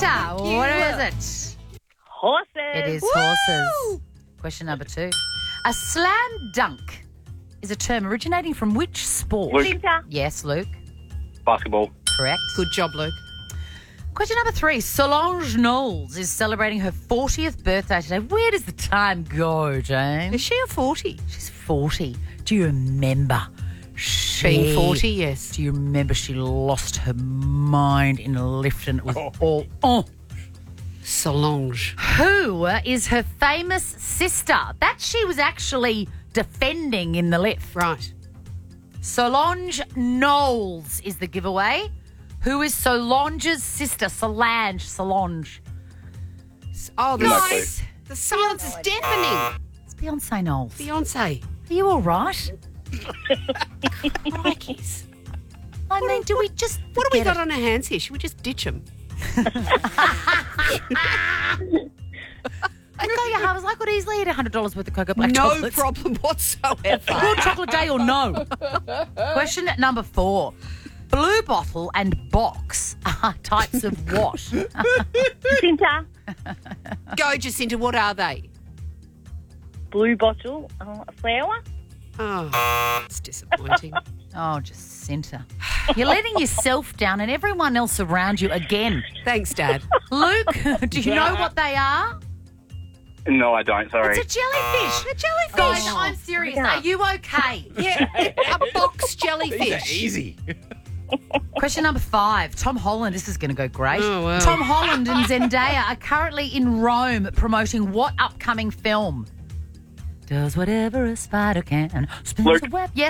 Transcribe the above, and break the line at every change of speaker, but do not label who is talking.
Jacinta, what is it?
Horses.
It is horses. Question number 2. A slam dunk is a term originating from which sport?
Luke.
Jacinta.
Yes, Luke.
Basketball.
Correct.
Good job, Luke.
Question number 3. Solange Knowles is celebrating her 40th birthday today. Where does the time go, Jane?
Is she a 40?
She's 40. Do you remember?
Being 40, yes.
Do you remember she lost her mind in a lift and it was all... Oh.
Solange.
Who is her famous sister? That she was actually defending in the lift.
Right.
Solange Knowles is the giveaway. Who is Solange's sister? Solange.
Oh,
No
guys. The silence is deafening.
It's Beyonce Knowles.
Beyonce.
Are you all right?
Crikeys.
I mean, do we just...
What do we
forget
got on our hands here? Should we just ditch them?
I was like, I could easily eat $100 worth of cocoa black
No
chocolates.
problem whatsoever.
Full chocolate day or no? Question number 4. Blue bottle and box are types of what?
Jacinta.
Go, Jacinta. What are they?
Blue bottle. A flower.
Oh, it's disappointing.
Oh, Jacinta. You're letting yourself down and everyone else around you again.
Thanks, Dad.
Luke, do you know what they are?
No, I don't. Sorry.
It's a jellyfish. A jellyfish. Guys, I'm serious.
Yeah.
Are you okay?
Yeah, a box jellyfish.
Easy.
Question number 5. Tom Holland. This is going to go great.
Oh, wow.
Tom Holland and Zendaya are currently in Rome promoting what upcoming film? Does whatever a spider can. Spins
Luke.
a web. Yes.